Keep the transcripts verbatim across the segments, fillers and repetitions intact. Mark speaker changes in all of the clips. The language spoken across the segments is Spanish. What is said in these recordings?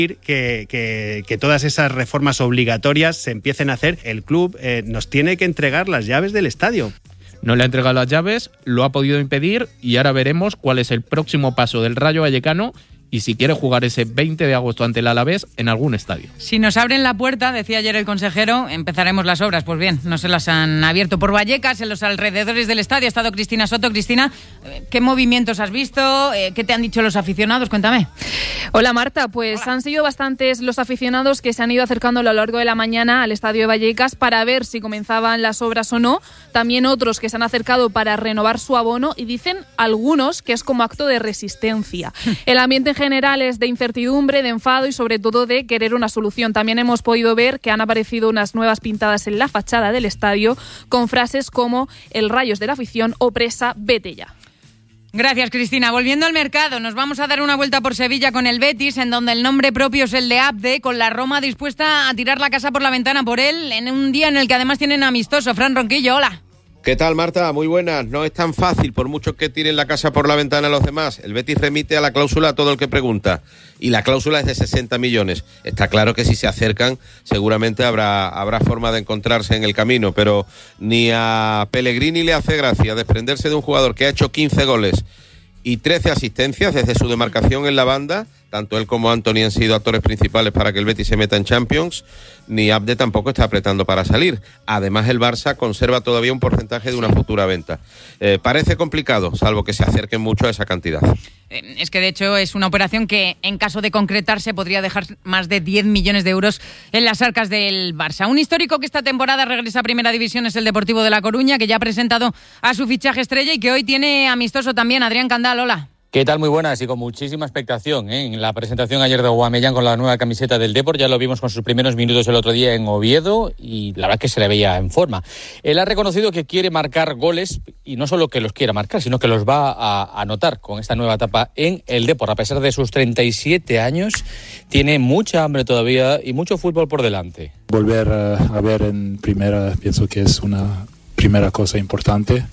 Speaker 1: Que, que, que todas esas reformas obligatorias se empiecen a hacer. El club eh, nos tiene que entregar las llaves del estadio.
Speaker 2: No le ha entregado las llaves, lo ha podido impedir y ahora veremos cuál es el próximo paso del Rayo Vallecano y si quiere jugar ese veinte de agosto ante el Alavés en algún estadio.
Speaker 3: Si nos abren la puerta, decía ayer el consejero, empezaremos las obras. Pues bien, no se las han abierto. Por Vallecas, en los alrededores del estadio, ha estado Cristina Soto. Cristina, ¿qué movimientos has visto? ¿Qué te han dicho los aficionados? Cuéntame.
Speaker 4: Hola Marta, pues Hola. Han sido bastantes los aficionados que se han ido acercando a lo largo de la mañana al estadio de Vallecas para ver si comenzaban las obras o no. También otros que se han acercado para renovar su abono y dicen algunos que es como acto de resistencia. El ambiente en general es de incertidumbre, de enfado y sobre todo de querer una solución. También hemos podido ver que han aparecido unas nuevas pintadas en la fachada del estadio con frases como el Rayo es de la afición o presa, vete ya.
Speaker 3: Gracias, Cristina. Volviendo al mercado, nos vamos a dar una vuelta por Sevilla con el Betis, en donde el nombre propio es el de Abde, con la Roma dispuesta a tirar la casa por la ventana por él, en un día en el que además tienen amistoso. Fran Ronquillo, hola.
Speaker 5: ¿Qué tal, Marta? Muy buenas. No es tan fácil, por mucho que tiren la casa por la ventana a los demás. El Betis remite a la cláusula a todo el que pregunta. Y la cláusula es de sesenta millones. Está claro que si se acercan, seguramente habrá, habrá forma de encontrarse en el camino. Pero ni a Pellegrini le hace gracia desprenderse de un jugador que ha hecho quince goles y trece asistencias desde su demarcación en la banda. Tanto él como Antony han sido actores principales para que el Betis se meta en Champions. Ni Abde tampoco está apretando para salir. Además, el Barça conserva todavía un porcentaje de una futura venta. Eh, parece complicado, salvo que se acerquen mucho a esa cantidad.
Speaker 3: Eh, es que, de hecho, es una operación que, en caso de concretarse, podría dejar más de diez millones de euros en las arcas del Barça. Un histórico que esta temporada regresa a Primera División es el Deportivo de La Coruña, que ya ha presentado a su fichaje estrella y que hoy tiene amistoso también. Adrián Candal, hola.
Speaker 6: ¿Qué tal? Muy buenas y con muchísima expectación, ¿eh? En la presentación ayer de Aubameyang con la nueva camiseta del Depor, ya lo vimos con sus primeros minutos el otro día en Oviedo y la verdad que se le veía en forma. Él ha reconocido que quiere marcar goles y no solo que los quiera marcar, sino que los va a anotar con esta nueva etapa en el Depor. A pesar de sus treinta y siete años, tiene mucha hambre todavía y mucho fútbol por delante.
Speaker 7: Volver a ver en primera, pienso que es una primera cosa importante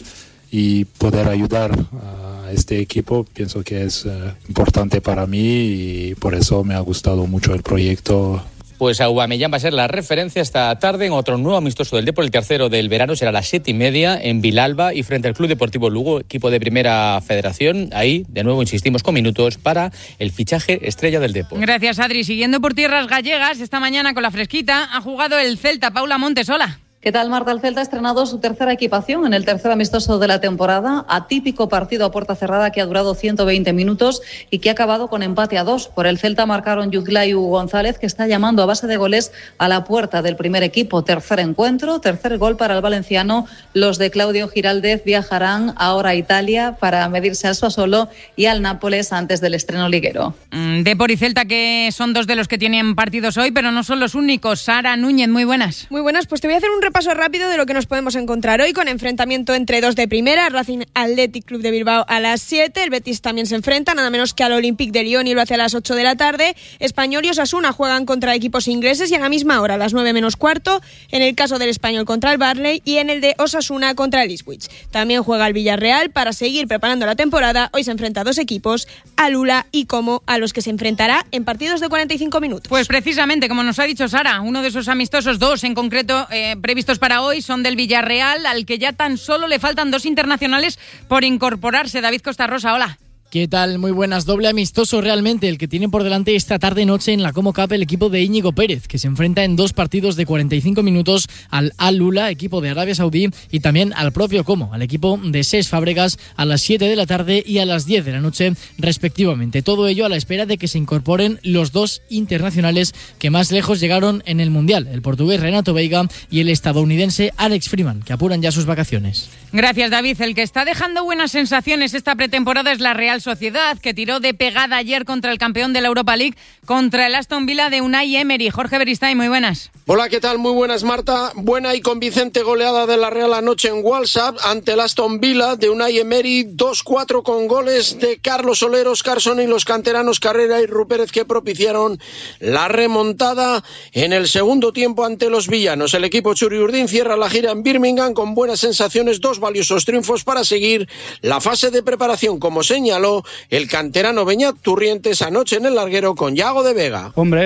Speaker 7: y poder ayudar a este equipo pienso que es uh, importante para mí y por eso me ha gustado mucho el proyecto.
Speaker 6: Pues Aubameyang va a ser la referencia esta tarde en otro nuevo amistoso del Depor. El tercero del verano será a las siete y media en Vilalba y frente al Club Deportivo Lugo, equipo de Primera Federación. Ahí, de nuevo, insistimos con minutos para el fichaje estrella del Depor.
Speaker 3: Gracias, Adri. Siguiendo por tierras gallegas, esta mañana con la fresquita ha jugado el Celta. Paula Montes, hola.
Speaker 8: ¿Qué tal, Marta? El Celta ha estrenado su tercera equipación en el tercer amistoso de la temporada. Atípico partido a puerta cerrada que ha durado ciento veinte minutos y que ha acabado con empate a dos. Por el Celta marcaron Yuzla y Hugo González, que está llamando a base de goles a la puerta del primer equipo. Tercer encuentro, tercer gol para el valenciano. Los de Claudio Giraldez viajarán ahora a Italia para medirse al Sassuolo y al Nápoles antes del estreno liguero.
Speaker 3: Mm, Depor y Celta, que son dos de los que tienen partidos hoy, pero no son los únicos. Sara Núñez, muy buenas.
Speaker 9: Muy buenas, pues te voy a hacer un repaso rápido de lo que nos podemos encontrar hoy con enfrentamiento entre dos de primera, Racing Athletic Club de Bilbao a las siete, el Betis también se enfrenta, nada menos que al Olympique de Lyon y lo hace a las ocho de la tarde, Español y Osasuna juegan contra equipos ingleses y a la misma hora, a las nueve menos cuarto, en el caso del Español contra el Burnley y en el de Osasuna contra el Ipswich. También juega el Villarreal para seguir preparando la temporada, hoy se enfrenta a dos equipos, al Ula y Como, a los que se enfrentará en partidos de cuarenta y cinco minutos.
Speaker 3: Pues precisamente, como nos ha dicho Sara, uno de esos amistosos, dos en concreto, eh, previstos para hoy son del Villarreal, al que ya tan solo le faltan dos internacionales por incorporarse. David Costa Rosa, hola.
Speaker 10: ¿Qué tal? Muy buenas. Doble amistoso realmente el que tiene por delante esta tarde-noche en la Como Cup el equipo de Íñigo Pérez, que se enfrenta en dos partidos de cuarenta y cinco minutos al Al Ula, equipo de Arabia Saudí, y también al propio Como, al equipo de Cesc Fábregas, a las siete de la tarde y a las diez de la noche respectivamente. Todo ello a la espera de que se incorporen los dos internacionales que más lejos llegaron en el Mundial, el portugués Renato Veiga y el estadounidense Alex Freeman, que apuran ya sus vacaciones.
Speaker 3: Gracias, David. El que está dejando buenas sensaciones esta pretemporada es la Real Sociedad, que tiró de pegada ayer contra el campeón de la Europa League, contra el Aston Villa de Unai Emery. Jorge Beristain, muy buenas.
Speaker 11: Hola, ¿qué tal? Muy buenas, Marta. Buena y convincente goleada de la Real anoche en Walsall ante el Aston Villa de Unai Emery, dos cuatro con goles de Carlos Soler, Oscarson y los canteranos Carrera y Rupérez, que propiciaron la remontada en el segundo tiempo ante los villanos. El equipo Churiurdín cierra la gira en Birmingham con buenas sensaciones, dos valiosos triunfos para seguir la fase de preparación, como señaló el canterano Beñat Turrientes anoche en el larguero con Yago Pago de Vega.
Speaker 12: Hombre,